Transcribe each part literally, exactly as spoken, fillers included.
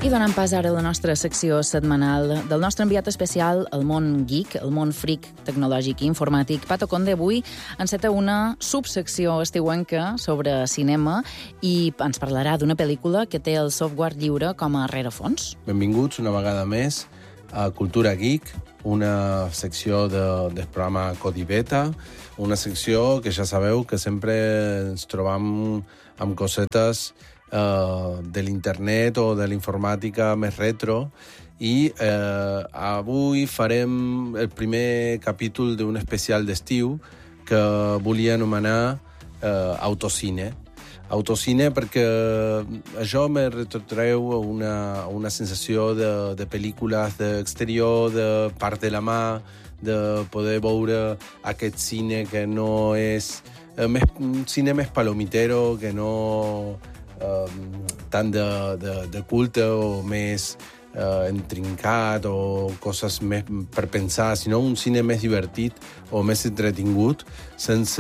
I donant pas ara a la nostra secció setmanal del nostre enviat especial al món geek, el món freak tecnològic i informàtic, Pato Conde, avui enceta una subsecció estiuenca sobre cinema i ens parlarà d'una pel·lícula que té el software lliure com a rerefons. Benvinguts una vegada més a Cultura Geek, una secció de, del programa Codi Beta, una secció que ja sabeu que sempre ens trobam amb cosetes Uh, de l'internet o de la informàtica més retro i uh, avui farem el primer capítol d'un especial d'estiu que volia anomenar uh, Autocine. Autocine perquè això me retrotreu una, una sensació de, de pel·lícules d'exterior, de part de la mà, de poder veure aquest cine que no és uh, més, un cine més palomitero, que no Um, tant de, de, de culte o més uh, entrincat o coses més per pensar, sinó un cine més divertit o més entretingut, sense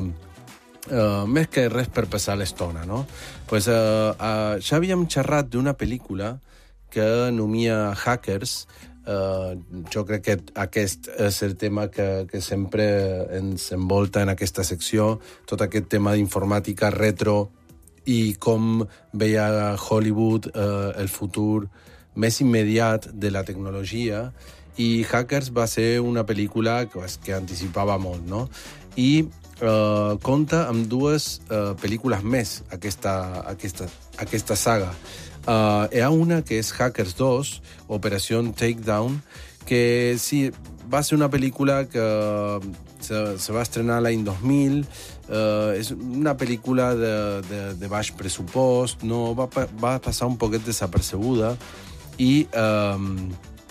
uh, més que res per passar l'estona, no? Pues, uh, uh, ja havíem xerrat d'una pel·lícula que anomia Hackers. Uh, jo crec que aquest és el tema que, que sempre ens envolta en aquesta secció, tot aquest tema d'informàtica retro i com veia Hollywood eh, el futur més immediat de la tecnologia, i Hackers va ser una pel·lícula que, que anticipava molt, no? I eh, compta amb dues eh, pel·lícules més, aquesta, aquesta, aquesta saga. Eh, hi ha una que és Hackers dos, Operació Takedown, que sí, va ser una pel·lícula que se, se va estrenar l'any dos mil. Uh, és una pel·lícula de, de, de baix pressupost, no, va, va passar un poquet desapercebuda i, um,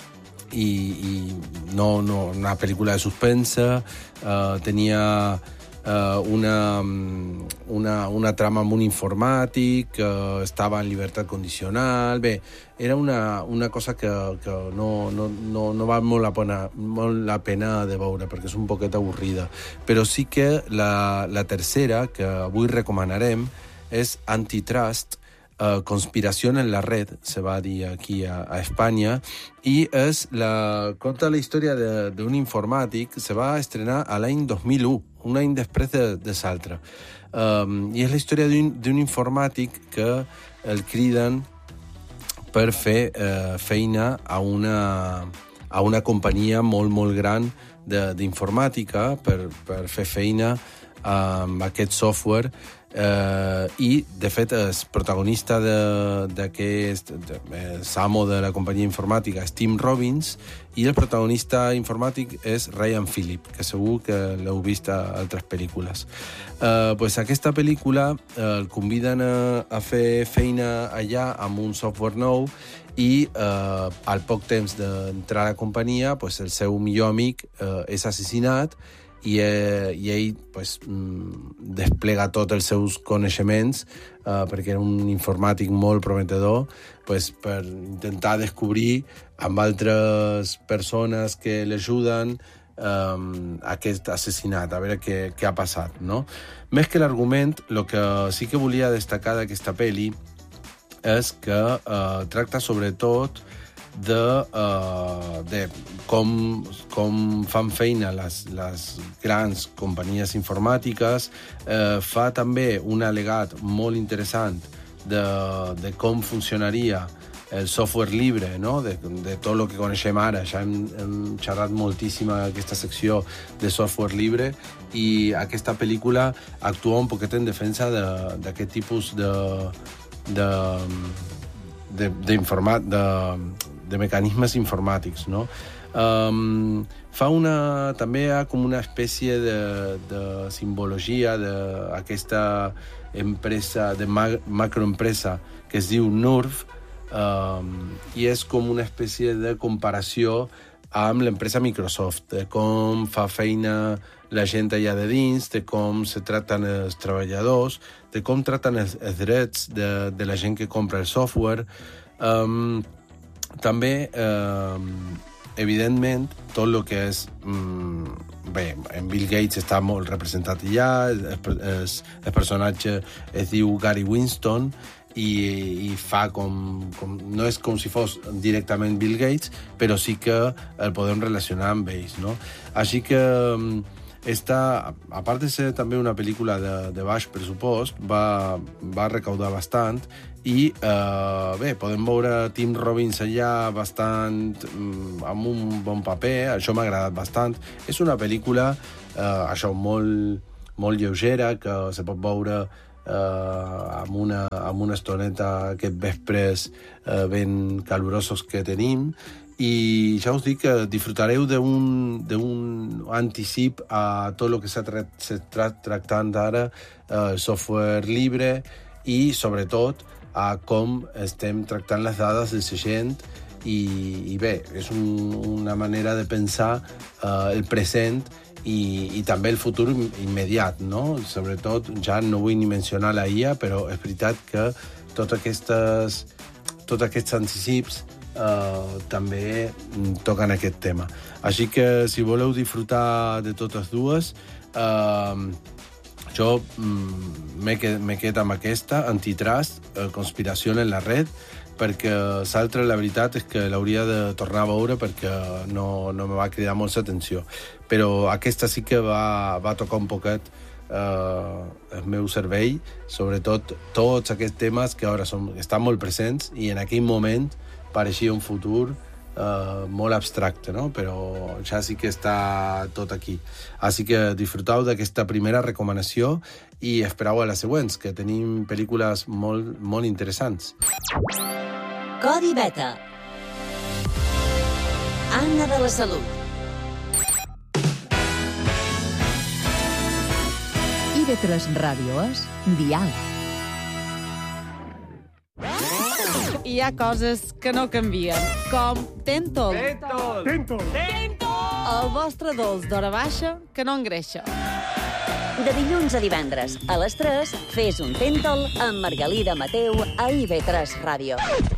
i, i no, no, una pel·lícula de suspense, uh, tenia uh, una, una, una trama amb un informàtic, uh, estava en llibertat condicional. Bé, era una, una cosa que, que no, no, no, no val molt la, pena, molt la pena de veure, perquè és un poquet avorrida. Però sí que la, la tercera, que avui recomanarem, és Antitrust, eh, Conspiració en la red, se va dir aquí a, a Espanya, i és la, conta la història d'un informàtic, se va estrenar a l'any dos mil u, un any després de, de l'altre. Um, I és la història d'un informàtic que el criden per fer eh, feina a una, a una companyia molt, molt gran d'informàtica, per, per fer feina amb aquest software, eh, i, de fet, el protagonista d'aquest amo de la companyia informàtica és Tim Robbins, i el protagonista informàtic és Ryan Phillip, que segur que l'heu vist a altres pel·lícules. Eh, pues aquesta pel·lícula eh, el conviden a, a fer feina allà amb un software nou i eh, al poc temps d'entrar a la companyia pues, el seu millor amic eh, és assassinat i, eh, i ell pues, desplega tots els seus coneixements eh, perquè era un informàtic molt prometedor pues, per intentar descobrir amb altres persones que l'ajuden Um, aquest assassinat, a veure què, què ha passat, no? Més que l'argument, el que sí que volia destacar d'aquesta pel·li és que uh, tracta sobretot de, uh, de com, com fan feina les, les grans companyies informàtiques. Uh, fa també un al·legat molt interessant de, de com funcionaria el software lliure, no? de, de tot el que coneixem ara. Ja hem, hem xerrat moltíssim a aquesta secció de software lliure i aquesta pel·lícula actua un poquet en defensa d'aquest tipus de, de, de, de, informat, de, de mecanismes informàtics, no? Um, fa una, també hi ha com una espècie de, de simbologia d'aquesta empresa, de ma, macroempresa que es diu Nerve, Um, i és com una espècie de comparació amb l'empresa Microsoft, de com fa feina la gent allà de dins, de com se traten els treballadors, de com traten els, els drets de, de la gent que compra el software. Um, també, um, evidentment, tot el que és... Um, bé, en Bill Gates està molt representat allà, el, el, el personatge es diu Gary Winston, i, i fa com, com... No és com si fos directament Bill Gates, però sí que el podem relacionar amb ells, no? Així que esta, a part de ser també una pel·lícula de, de baix pressupost, va, va recaudar bastant i, eh, bé, podem veure Tim Robbins allà bastant amb un bon paper, això m'ha agradat bastant. És una pel·lícula, eh, això, molt, molt lleugera, que se pot veure eh, amb, una, amb una estoneta aquests vespres eh, ben calorosos que tenim, i ja us dic que disfrutareu d'un anticip a tot el que s'està tractant ara, el eh, software lliure i, sobretot, a com estem tractant les dades de la gent i, i bé, és un, una manera de pensar eh, el present i, i també el futur immediat, no? Sobretot, ja no vull ni mencionar la I A, però és veritat que tots aquestes, tots aquests anticips Uh, també toquen aquest tema. Així que, si voleu disfrutar de totes dues, uh, jo mm, m'he quedat amb aquesta, Antitrust, uh, Conspiració en la red, perquè l'altra, la veritat, és que l'hauria de tornar a veure perquè no, no me va cridar molt l'atenció. Però aquesta sí que va, va tocar un poquet uh, el meu cervell, sobretot tots aquests temes que ara són, estan molt presents i en aquell moment pareixia un futur eh, molt abstracte, no? Però ja sí que està tot aquí. Així que disfruteu d'aquesta primera recomanació i espereu a les següents, que tenim pel·lícules molt, molt interessants. Codi Beta. Anna de la Salut. I de tres ràdios, Dial. Hi ha coses que no canvien, com Tentol. Tentol! Tentol! Tentol! El vostre dolç d'hora baixa que no engreixa. De dilluns a divendres, a les tres, fes un Tentol amb Margalida Mateu a I V tres Ràdio.